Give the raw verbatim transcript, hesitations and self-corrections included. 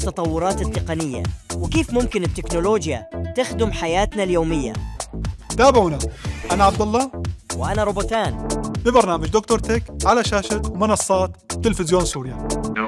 التطورات التقنية وكيف ممكن التكنولوجيا تخدم حياتنا اليومية. تابعونا، أنا عبد الله وأنا روبوتان ببرنامج دكتور تك على شاشة منصات تلفزيون سوريا.